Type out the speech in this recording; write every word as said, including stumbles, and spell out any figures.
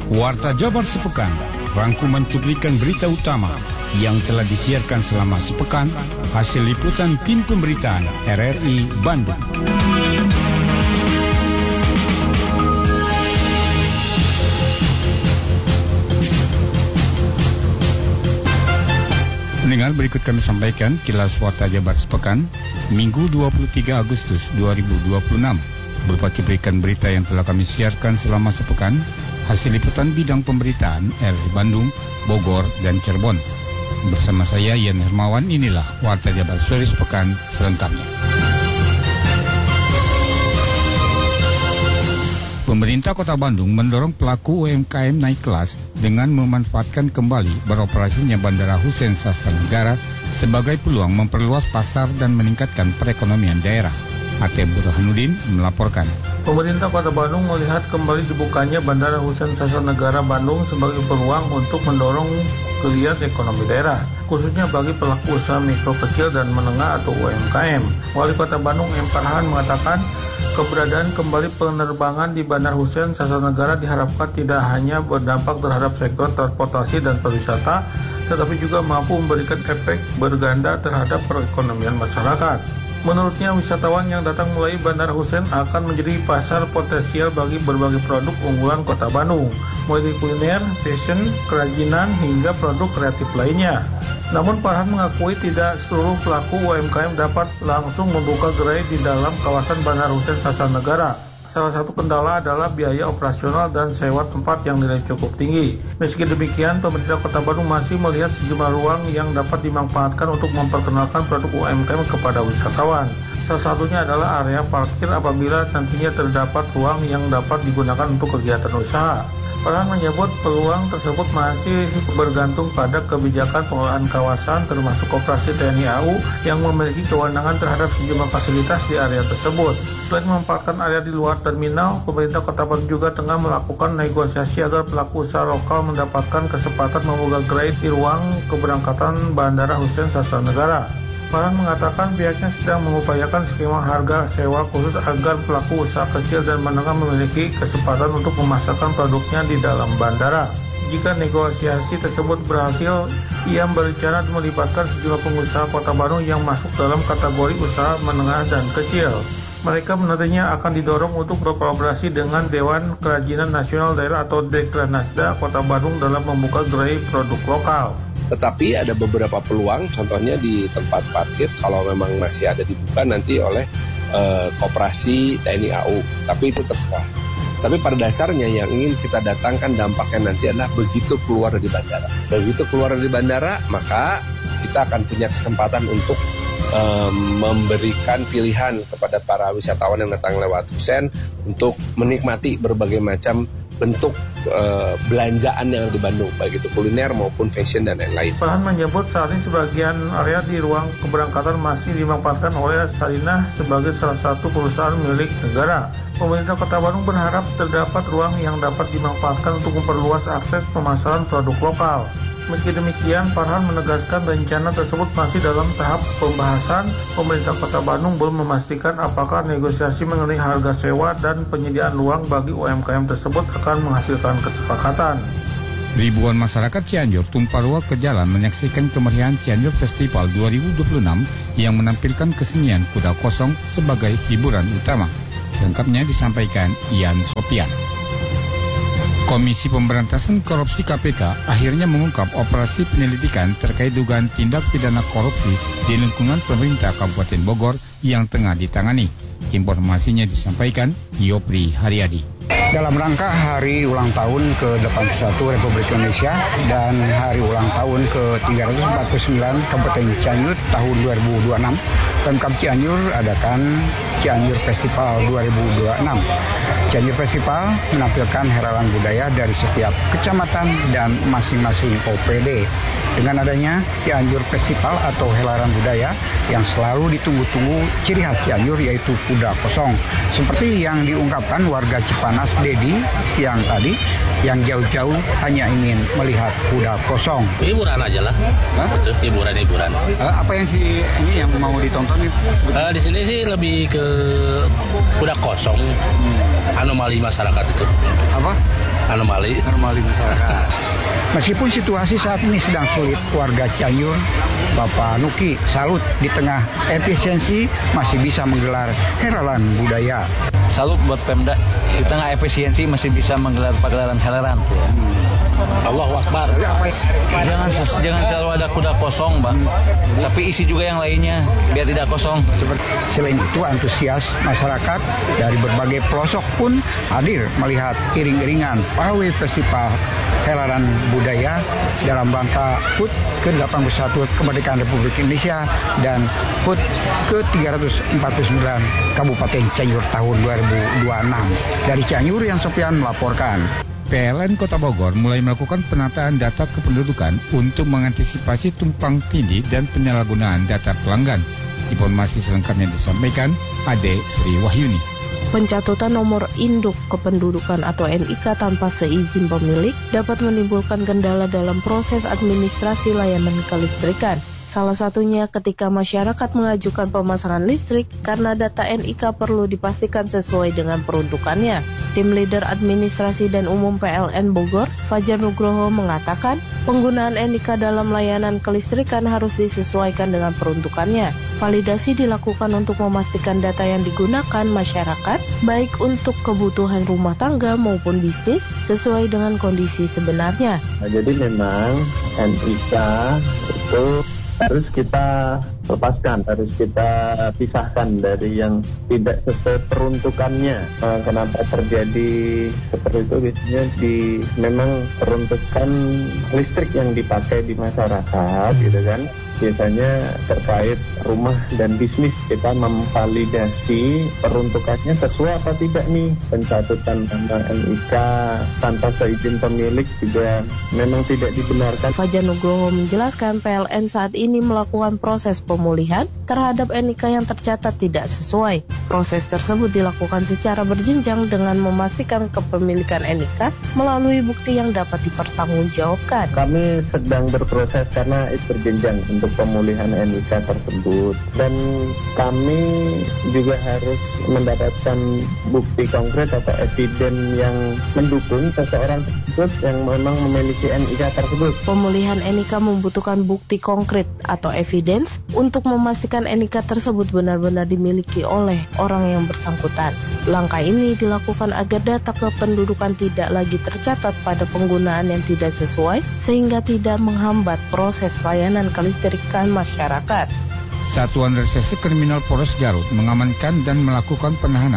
Warta Jabar Sepekan, rangkuman cuplikan berita utama yang telah disiarkan selama sepekan, hasil liputan tim pemberitaan R R I Bandung. Pendengar, berikut kami sampaikan kilas Warta Jabar Sepekan, Minggu dua puluh tiga Agustus dua ribu dua puluh enam. Berupa cuplikan berita yang telah kami siarkan selama sepekan, hasil liputan bidang pemberitaan R R I Bandung, Bogor, dan Cirebon. Bersama saya, Ian Hermawan, inilah Warta Jabar Sore Sepekan selengkapnya. Pemerintah Kota Bandung mendorong pelaku U M K M naik kelas dengan memanfaatkan kembali beroperasinya Bandara Husein Sastra Negara sebagai peluang memperluas pasar dan meningkatkan perekonomian daerah. A T Burhanuddin melaporkan. Pemerintah Kota Bandung melihat kembali dibukanya Bandara Husein Sastra Negara Bandung sebagai peluang untuk mendorong geliat ekonomi daerah, khususnya bagi pelaku usaha mikro kecil dan menengah atau U M K M. Wali Kota Bandung M. Farhan mengatakan, keberadaan kembali penerbangan di Bandara Husein Sastra Negara diharapkan tidak hanya berdampak terhadap sektor transportasi dan pariwisata, tetapi juga mampu memberikan efek berganda terhadap perekonomian masyarakat. Menurutnya, wisatawan yang datang melalui Bandara Husein akan menjadi pasar potensial bagi berbagai produk unggulan Kota Bandung, mulai dari kuliner, fashion, kerajinan, hingga produk kreatif lainnya. Namun Farhan mengakui tidak seluruh pelaku U M K M dapat langsung membuka gerai di dalam kawasan Bandara Husein Sastra Negara. Salah satu kendala adalah biaya operasional dan sewa tempat yang nilai cukup tinggi. Meski demikian, pemerintah Kota Bandung masih melihat sejumlah ruang yang dapat dimanfaatkan untuk memperkenalkan produk U M K M kepada wisatawan. Salah satunya adalah area parkir apabila nantinya terdapat ruang yang dapat digunakan untuk kegiatan usaha. Farhan menyebut peluang tersebut masih bergantung pada kebijakan pengelolaan kawasan termasuk Koperasi T N I A U yang memiliki kewenangan terhadap sejumlah fasilitas di area tersebut. Selain memanfaatkan area di luar terminal, pemerintah Kota Bandung juga tengah melakukan negosiasi agar pelaku usaha lokal mendapatkan kesempatan membuka gerai di ruang keberangkatan Bandara Husein Sastra Negara. Farhan mengatakan pihaknya sedang mengupayakan skema harga sewa khusus agar pelaku usaha kecil dan menengah memiliki kesempatan untuk memasarkan produknya di dalam bandara. Jika negosiasi tersebut berhasil, ia berencana melibatkan sejumlah pengusaha Kota Bandung yang masuk dalam kategori usaha menengah dan kecil. Mereka nantinya akan didorong untuk berkolaborasi dengan Dewan Kerajinan Nasional Daerah atau Dekranasda Kota Bandung dalam membuka gerai produk lokal. Tetapi ada beberapa peluang, contohnya di tempat parkir, kalau memang masih ada dibuka nanti oleh uh, Koperasi T N I A U, tapi itu terserah. Tapi pada dasarnya yang ingin kita datangkan dampaknya nanti adalah begitu keluar dari bandara. Begitu keluar dari bandara, maka kita akan punya kesempatan untuk um, memberikan pilihan kepada para wisatawan yang datang lewat Husein untuk menikmati berbagai macam bentuk uh, belanjaan yang ada di Bandung, baik itu kuliner maupun fashion dan lain-lain. Farhan menyebut saat ini sebagian area di ruang keberangkatan masih dimanfaatkan oleh Sarinah sebagai salah satu perusahaan milik negara. Pemerintah Kota Bandung berharap terdapat ruang yang dapat dimanfaatkan untuk memperluas akses pemasaran produk lokal. Meski demikian, Farhan menegaskan rencana tersebut masih dalam tahap pembahasan. Pemerintah Kota Bandung belum memastikan apakah negosiasi mengenai harga sewa dan penyediaan ruang bagi U M K M tersebut akan menghasilkan kesepakatan. Ribuan masyarakat Cianjur tumpah ruah ke jalan menyaksikan kemeriahan Cianjur Festival dua ribu dua puluh enam yang menampilkan kesenian kuda kosong sebagai hiburan utama. Selengkapnya disampaikan Ian Sopian. Komisi Pemberantasan Korupsi K P K akhirnya mengungkap operasi penyelidikan terkait dugaan tindak pidana korupsi di lingkungan pemerintah Kabupaten Bogor yang tengah ditangani. Informasinya disampaikan Yopri Haryadi. Dalam rangka hari ulang tahun ke delapan puluh satu Republik Indonesia dan hari ulang tahun ke tiga ratus empat puluh sembilan Kabupaten Cianjur tahun dua ribu dua puluh enam, Pemkab Cianjur adakan Cianjur Festival dua ribu dua puluh enam. Cianjur Festival menampilkan heralan budaya dari setiap kecamatan dan masing-masing O P D. Dengan adanya Cianjur Festival atau helaran budaya yang selalu ditunggu-tunggu ciri khas Cianjur yaitu kuda kosong. Seperti yang diungkapkan warga Cipanas Dedi siang tadi, yang jauh-jauh hanya ingin melihat kuda kosong. Hiburan aja lah. Betul, hiburan-hiburan. Uh, apa yang sih ini yang mau ditonton itu? Uh, di sini sih lebih ke eh, udah kosong. Anomali masyarakat itu. Apa? Anomali. Anomali masyarakat. Meskipun situasi saat ini sedang sulit, warga Cianjur, Bapak Nuki salut di tengah efisiensi masih bisa menggelar helaran budaya. Salut buat Pemda, di tengah efisiensi masih bisa menggelar pagelaran helaran. Allahu Akbar. Jangan jangan selalu ada kuda kosong, Bang. Tapi isi juga yang lainnya biar tidak kosong. Selain itu, antusias masyarakat dari berbagai pelosok pun hadir melihat iring-iringan pawai festival helaran budaya dalam rangka H U T ke delapan puluh satu Kemerdekaan Republik Indonesia dan H U T ke tiga ratus empat puluh sembilan Kabupaten Cianjur tahun dua ribu dua puluh enam. Dari Cianjur, yang Sofian melaporkan. P L N Kota Bogor mulai melakukan penataan data kependudukan untuk mengantisipasi tumpang tindih dan penyalahgunaan data pelanggan. Informasi selengkapnya disampaikan Ade Sri Wahyuni. Pencatutan nomor induk kependudukan atau N I K tanpa seizin pemilik dapat menimbulkan kendala dalam proses administrasi layanan kelistrikan. Salah satunya ketika masyarakat mengajukan pemasangan listrik karena data N I K perlu dipastikan sesuai dengan peruntukannya. Tim Leader Administrasi dan Umum P L N Bogor, Fajar Nugroho mengatakan penggunaan N I K dalam layanan kelistrikan harus disesuaikan dengan peruntukannya. Validasi dilakukan untuk memastikan data yang digunakan masyarakat, baik untuk kebutuhan rumah tangga maupun bisnis, sesuai dengan kondisi sebenarnya. Nah, jadi memang N I K itu harus kita lepaskan, harus kita pisahkan dari yang tidak sesuai peruntukannya. Nah, kenapa terjadi seperti itu? Biasanya di memang peruntukan listrik yang dipakai di masyarakat, gitu kan? Biasanya terkait rumah dan bisnis, kita memvalidasi peruntukannya sesuai apa tidak nih. Pencatutan nama N I K tanpa seizin pemilik juga memang tidak dibenarkan. Fajar Nugroho menjelaskan P L N saat ini melakukan proses pemulihan terhadap N I K yang tercatat tidak sesuai. Proses tersebut dilakukan secara berjenjang dengan memastikan kepemilikan N I K melalui bukti yang dapat dipertanggungjawabkan. Kami sedang berproses karena itu berjenjang untuk pemulihan N I K tersebut, dan kami juga harus mendapatkan bukti konkret atau eviden yang mendukung seseorang tersebut yang memang memiliki N I K tersebut. Pemulihan N I K membutuhkan bukti konkret atau evidence untuk memastikan N I K tersebut benar-benar dimiliki oleh orang yang bersangkutan. Langkah ini dilakukan agar data kependudukan tidak lagi tercatat pada penggunaan yang tidak sesuai sehingga tidak menghambat proses layanan kelistrikan masyarakat. Satuan Reserse Kriminal Polres Garut mengamankan dan melakukan penahanan